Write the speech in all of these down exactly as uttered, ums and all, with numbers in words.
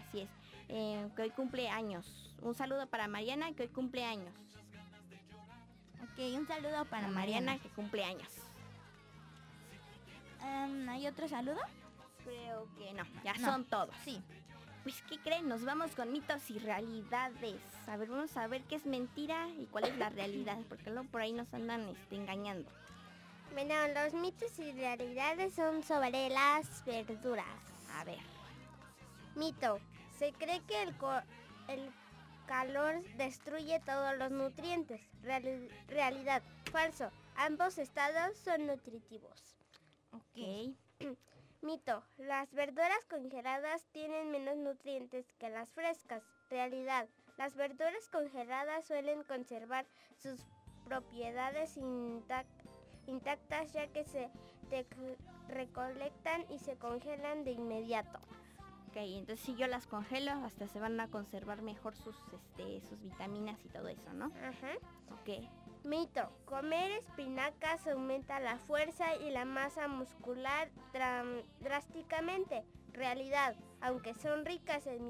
así es. Eh, que hoy cumple años. Un saludo para Mariana, que hoy cumple años. Ok, un saludo para Mariana, Mariana. que cumple años. Um, ¿Hay otro saludo? Creo que no, ya No. son todos. Sí. Pues, ¿qué creen? Nos vamos con mitos y realidades. A ver, vamos a ver qué es mentira y cuál es la realidad, porque luego por ahí nos andan este, engañando. Bueno, los mitos y realidades son sobre las verduras. A ver. Mito. Se cree que el, co- el calor destruye todos los nutrientes. Reali- realidad. Falso. Ambos estados son nutritivos. Ok. Mito. Las verduras congeladas tienen menos nutrientes que las frescas. Realidad. Las verduras congeladas suelen conservar sus propiedades intac- intactas ya que se dec- recolectan y se congelan de inmediato. Ok, entonces si yo las congelo, hasta se van a conservar mejor sus, este, sus vitaminas y todo eso, ¿no? Ajá. Ok. Mito. Comer espinacas aumenta la fuerza y la masa muscular dra- drásticamente. Realidad. Aunque son ricas en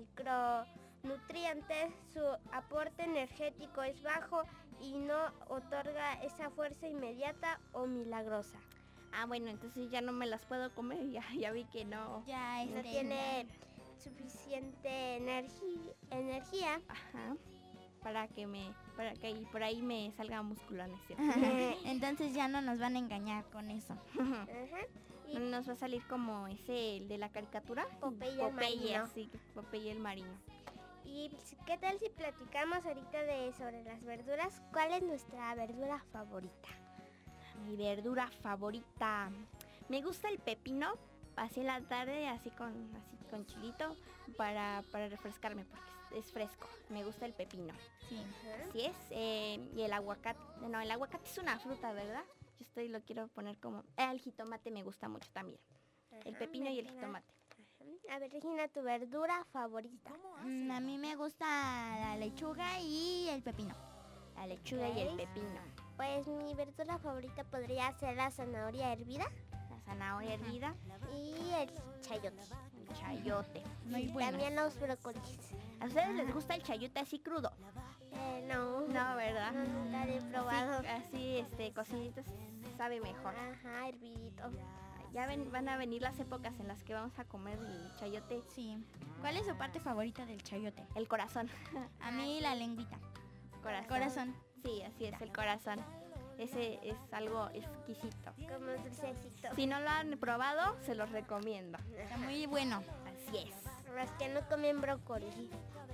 micronutrientes, su aporte energético es bajo y no otorga esa fuerza inmediata o milagrosa. Ah, bueno, entonces ya no me las puedo comer, ya, ya vi que no. Ya No este, tiene suficiente energi- energía. Ajá. Para que me, para que ahí- por ahí me salga músculo, ¿no es cierto? Entonces ya no nos van a engañar con eso. Ajá. Y Nos va a salir como ese, el de la caricatura. Popeye el marino. sí, Popeye el marino. ¿Y qué tal si platicamos ahorita de sobre las verduras? ¿Cuál es nuestra verdura favorita? Mi verdura favorita. Me gusta el pepino, así en la tarde, así con, así con chilito, para, para refrescarme, porque es, es fresco. Me gusta el pepino. Sí. Así es. eh, y el aguacate, no, el aguacate es una fruta, ¿verdad? Yo estoy, lo quiero poner como... Ah, el jitomate me gusta mucho también. El Ajá, pepino y el verdura. jitomate. Ajá. A ver, Regina, tu verdura favorita. Mm, a mí me gusta la lechuga y el pepino. La lechuga y el Ok. pepino. Pues mi verdura favorita podría ser la zanahoria hervida La zanahoria hervida, y el chayote. el chayote. Muy y bueno. también los brócolis. ¿A ustedes les gusta el chayote así crudo? Eh, no. No, ¿verdad? No, nunca lo he probado. Así, así este, cociditos sabe mejor. Ajá, hervidito. Ya ven, van a venir las épocas en las que vamos a comer el chayote. Sí. ¿Cuál es su parte favorita del chayote? El corazón. A mí la lengüita. Corazón. Corazón. Sí, así es, el corazón. Ese es algo exquisito. Como dulcecito. Si no lo han probado, se los recomiendo. Está muy bueno. Así es. Los que no comen brócoli.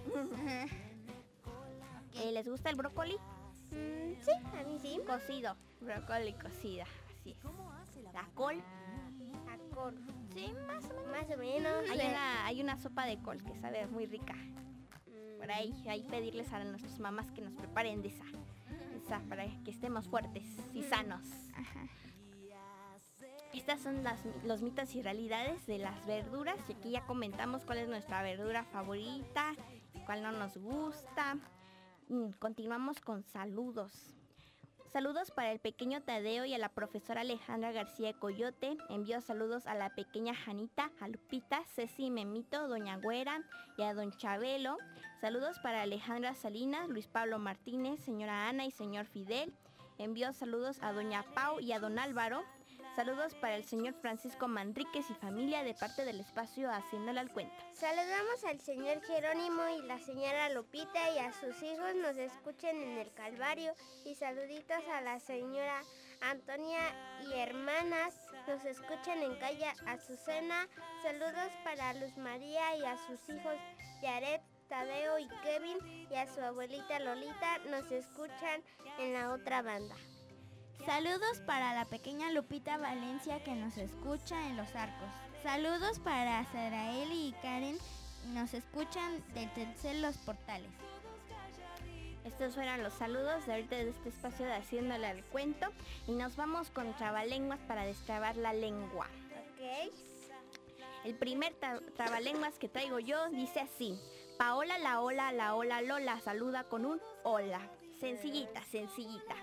Eh, ¿Les gusta el brócoli? Mm, sí, a mí sí. Cocido. Brócoli cocida. Así es. La col. A col. Sí, más o menos. Más o menos. Hay una, hay una sopa de col que sabe muy rica. Mm, Por ahí, ahí pedirles a nuestras mamás que nos preparen de esa. Esa, para que estemos fuertes y sanos. Ajá. Estas son las, los mitos y realidades de las verduras. Y aquí ya comentamos cuál es nuestra verdura favorita, cuál no nos gusta. Mm, Continuamos con saludos. Saludos para el pequeño Tadeo y a la profesora Alejandra García Coyote. Envío saludos a la pequeña Janita, a Lupita, Ceci, Memito, Doña Güera y a Don Chabelo. Saludos para Alejandra Salinas, Luis Pablo Martínez, señora Ana y señor Fidel. Envío saludos a Doña Pau y a Don Álvaro. Saludos para el señor Francisco Manríquez y familia de parte del espacio Haciéndole al Cuento. Saludamos al señor Jerónimo y la señora Lupita y a sus hijos nos escuchen en el Calvario. Y saluditos a la señora Antonia y hermanas nos escuchan en calle Azucena. Saludos para Luz María y a sus hijos Yaret, Tadeo y Kevin y a su abuelita Lolita nos escuchan en la otra banda. Saludos para la pequeña Lupita Valencia que nos escucha en Los Arcos. Saludos para Saraeli y Karen, nos escuchan del Telcel Los Portales. Estos fueron los saludos de ahorita de este espacio de Haciéndole al Cuento. Y nos vamos con trabalenguas para destrabar la lengua. Ok. El primer tra- trabalenguas que traigo yo dice así. Paola la ola, la ola Lola saluda con un hola. Sencillita, sencillita.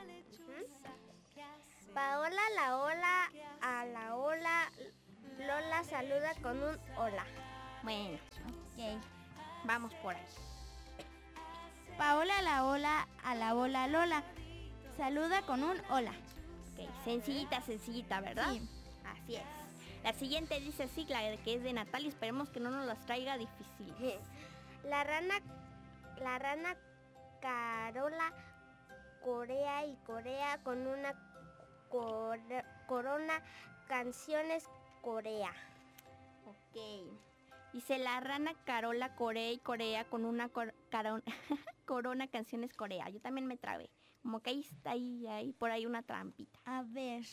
Paola la ola a la ola Lola saluda con un hola. Bueno, Ok. Vamos por ahí. Paola la ola a la bola Lola. Saluda con un hola. Ok, sencillita, sencillita, ¿verdad? Sí. Así es. La siguiente dice sí, la que es de Natalia. Esperemos que no nos las traiga difícil. La rana, la rana Carola corea y corea con una cor- corona canciones Corea. Ok. Dice la rana Carola Corea y Corea con una cor- caron- corona canciones Corea. Yo también me trabé. Como que ahí está ahí, ahí por ahí una trampita. A ver.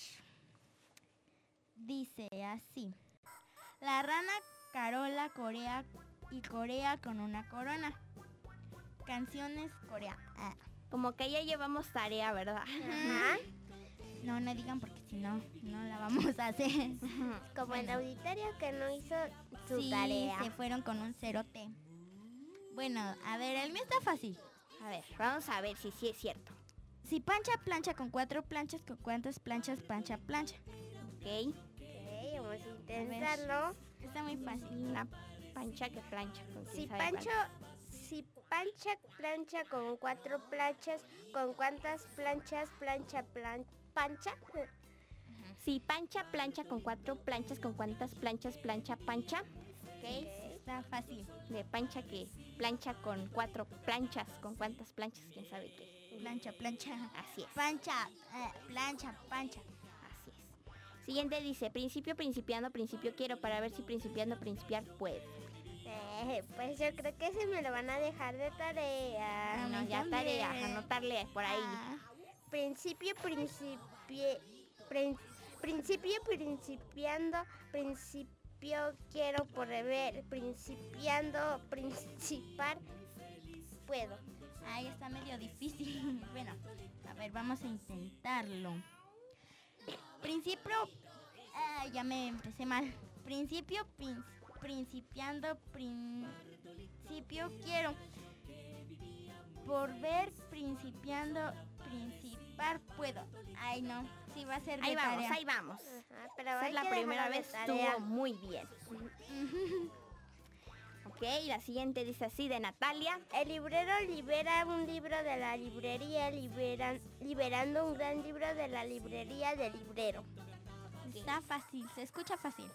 Dice así. La rana Carola Corea y Corea con una corona. Canciones Corea. Ah. Como que ya llevamos tarea, ¿verdad? Ajá. No, no digan porque si no, no la vamos a hacer. Como el Bueno. auditorio que no hizo su Sí, tarea. se fueron con un cerote. Bueno, a ver, el mío está fácil. A ver, vamos a ver si sí es cierto. Si Pancha plancha con cuatro planchas, ¿con cuántas planchas Pancha plancha? Ok. Ok, vamos a intentarlo. Está muy fácil. Una pancha que plancha. Con quién Si sabe Pancho, si Pancha plancha con cuatro planchas, ¿con cuántas planchas plancha plan, pancha? cuál. Si pancha plancha con cuatro planchas, ¿con cuántas planchas plancha pancha? Ok. Está fácil. De pancha que plancha con cuatro planchas. ¿Con cuántas planchas? ¿Quién sabe qué? Plancha, plancha. Así es. Pancha, eh, plancha, pancha. Así es. Siguiente dice, principio, principiando, principio quiero para ver si principiando, principiar puedo. Eh, pues yo creo que se me lo van a dejar de tarea. A No, mí ya también. tarea, anotarle por ahí. Ah, Principio, principie, prin- principio, principiando, principio quiero por ver, principiando, principar, puedo. ahí está medio difícil. Bueno, a ver, vamos a intentarlo. Principio, ah, ya me empecé mal. Principio, prin- principiando, principio quiero. Por ver, principiando, principar puedo. Ay, no, sí va a ser de Ahí vamos, tarea. ahí vamos. Ajá, pero Esa hay es la que primera dejarlo de vez, tarea. estuvo muy bien. Ok, la siguiente dice así de Natalia. El librero libera un libro de la librería, liberan, liberando un gran libro de la librería del librero. Está fácil, se escucha fácil.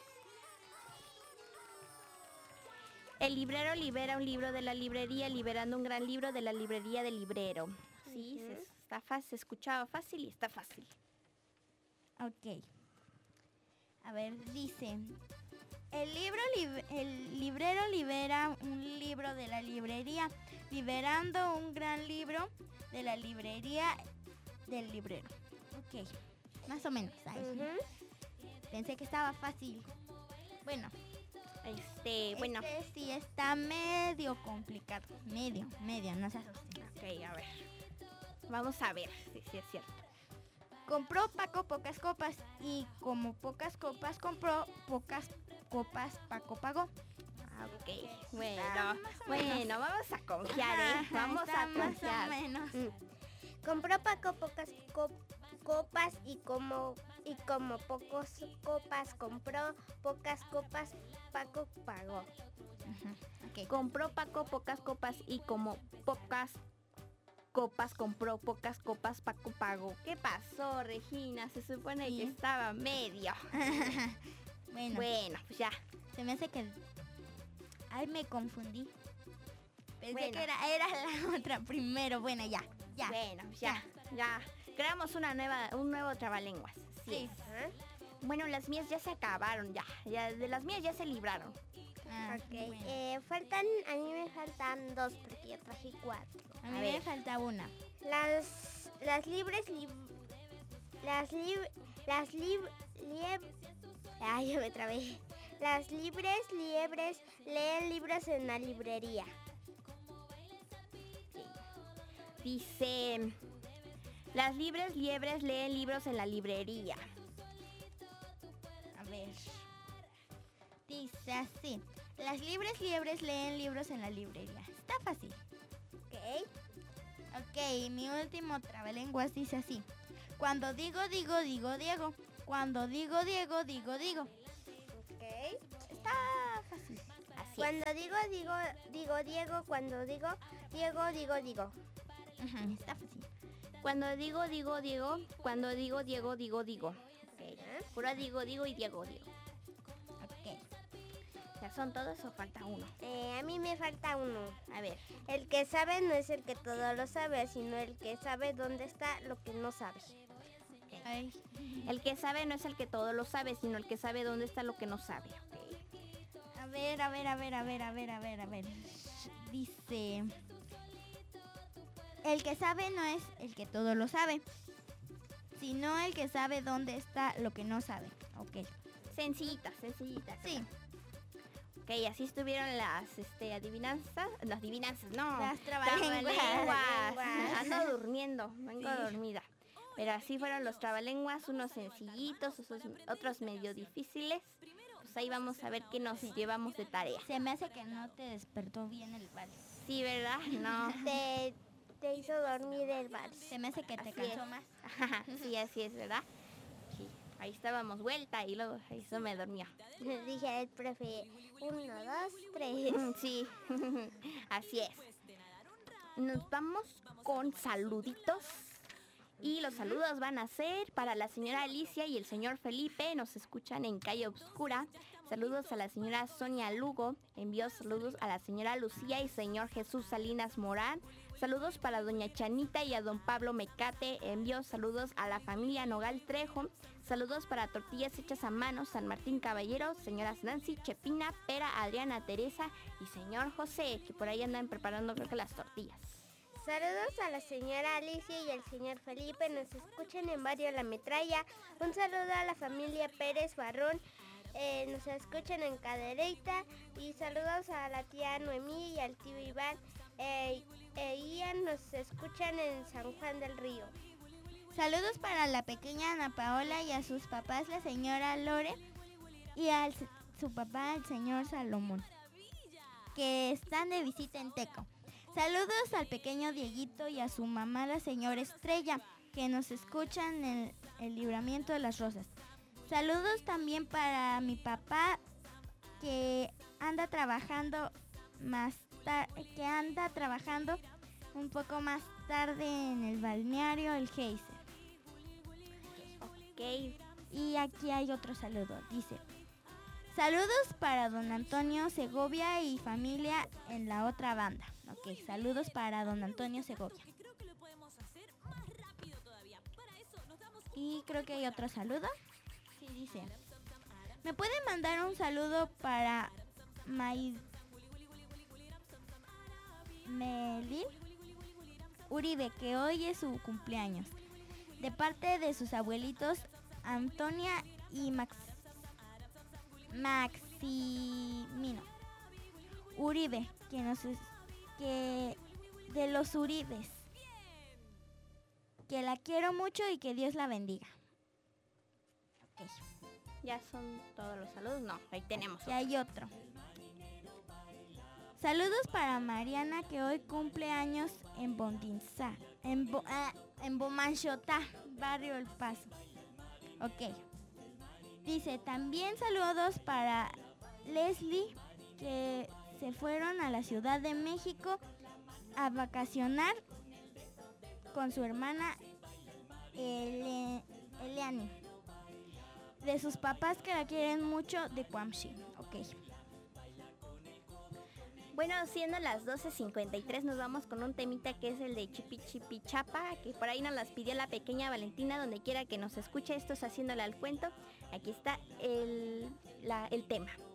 El librero libera un libro de la librería, liberando un gran libro de la librería del librero. Sí, Ujú. se, está fácil, se escuchaba fácil y está fácil. Ok. A ver, dice. El, libro lib- el librero libera un libro de la librería, liberando un gran libro de la librería del librero. Ok, más o menos. Ay, Ujú. pensé que estaba fácil. Bueno, Este, bueno, este sí está medio complicado. Medio, medio, no se asusten. ok, a ver. Vamos a ver si sí, es cierto. Compró Paco pocas copas y como pocas copas compró, pocas copas Paco pagó. Ah, ok, bueno, más o bueno, menos. vamos a confiar, ¿eh? Ajá, Vamos está a más confiar. o menos. Mm. Compró Paco pocas co- copas y como y como pocos copas compró, pocas copas Paco pagó. Ajá, ok. Compró Paco pocas copas y como pocas copas compró, pocas copas Paco pagó. ¿Qué pasó, Regina? Se supone Sí. que estaba medio. Bueno, Bueno, pues ya. se me hace que... Ay, me confundí. Pensé Bueno. que era, era la otra primero. Bueno, ya, ya. Bueno, pues ya, ya. Creamos una nueva, un nuevo trabalenguas. Sí. Sí. Ajá. Bueno, las mías ya se acabaron, ya. Ya de las mías ya se libraron. Ah, Ok, bueno. eh, faltan, a mí me faltan dos porque yo traje cuatro. A a mí ver. me falta una. Las, las libres, lib- las lib, las lib, lieb, ay, yo me trabé. Las libres liebres leen libros en la librería. Dice, las libres liebres leen libros en la librería. A ver. Dice así. Las libres liebres leen libros en la librería. Está fácil. Ok. Ok, mi último trabalenguas dice así. Cuando digo, digo, digo, Diego. Cuando digo, Diego, digo, digo. Ok. Está fácil. Así Cuando digo, digo, digo Diego, cuando digo Diego, digo, digo. Ajá, está fácil. es. Cuando digo, digo, digo. Cuando digo, Diego, digo, digo. Ok. Puro digo, digo y Diego, digo. Ok. ¿Ya son todos o falta uno? Eh, a mí me falta uno. A ver. El que sabe no es el que todo lo sabe, sino el que sabe dónde está lo que no sabe. Ay. El que sabe no es el que todo lo sabe, sino el que sabe dónde está lo que no sabe. A ver, a ver, a ver, a ver, a ver, a ver, a ver. Dice... El que sabe no es el que todo lo sabe, sino el que sabe dónde está lo que no sabe. Ok. Sencillitas, sencillitas. Sí. Ok, así estuvieron las este, adivinanzas. Las adivinanzas, no. Las trabalenguas. Trabalenguas. Ando durmiendo, vengo Sí. dormida. Pero así fueron los trabalenguas, unos sencillitos, otros, otros medio difíciles. Pues ahí vamos a ver qué nos llevamos de tarea. Se me hace que no te despertó bien el vals. Sí, ¿verdad? No. Te, te hizo dormir el vals. Se me hace que te Así cansó es. más. Sí, así es, ¿verdad? Sí. Ahí estábamos vuelta y luego eso me dormía. Dije el profe, uno, dos, tres. Sí, así es. Nos vamos con saluditos. Y los saludos van a ser para la señora Alicia y el señor Felipe. Nos escuchan en Calle Obscura. Saludos a la señora Sonia Lugo. Envío saludos a la señora Lucía y señor Jesús Salinas Morán. Saludos para doña Chanita y a don Pablo Mecate. Envío saludos a la familia Nogal Trejo. Saludos para tortillas hechas a mano, San Martín Caballero, señoras Nancy, Chepina, Pera, Adriana, Teresa y señor José, que por ahí andan preparando creo que las tortillas. Saludos a la señora Alicia y al señor Felipe, nos escuchan en Barrio La Metralla. Un saludo a la familia Pérez Barrón, eh, nos escuchan en Cadereyta. Y saludos a la tía Noemí y al tío Iván eh, e Ian, nos escuchan en San Juan del Río. Saludos para la pequeña Ana Paola y a sus papás, la señora Lore, y a su papá, el señor Salomón, que están de visita en Teco. Saludos al pequeño Dieguito y a su mamá, la señora Estrella, que nos escuchan en el Libramiento de las Rosas. Saludos también para mi papá, que anda trabajando más tarde, que anda trabajando un poco más tarde en el balneario El Geyser. Ok, Y aquí hay otro saludo, dice: saludos para don Antonio Segovia y familia en la otra banda. Ok, saludos para don Antonio Segovia. Y creo que hay otro saludo. Sí, dice: ¿me pueden mandar un saludo para May... Melil Uribe, que hoy es su cumpleaños, de parte de sus abuelitos Antonia y Max... Maximino Uribe, que nos es... que de los Uribes, que la quiero mucho y que Dios la bendiga. Ok, ya son todos los saludos. No, ahí tenemos. y hay otro. Saludos para Mariana, que hoy cumple años en Bondinza, en, Bo, ah, en Bomanchotá, barrio El Paso. Ok. Dice, también saludos para Leslie, que se fueron a la Ciudad de México a vacacionar con su hermana Ele, Eleani. De sus papás, que la quieren mucho, de Cuamshi. Ok. Bueno, siendo las doce cincuenta y tres, nos vamos con un temita que es el de Chipi Chipi Chapa, que por ahí nos las pidió la pequeña Valentina. Donde quiera que nos escuche, esto es Haciéndole al Cuento. Aquí está el, la, el tema.